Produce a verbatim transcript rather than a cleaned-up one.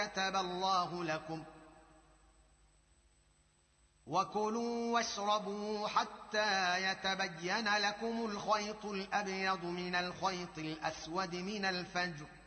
كتب الله لكم وكلوا واشربوا حتى يتبين لكم الخيط الأبيض من الخيط الأسود من الفجر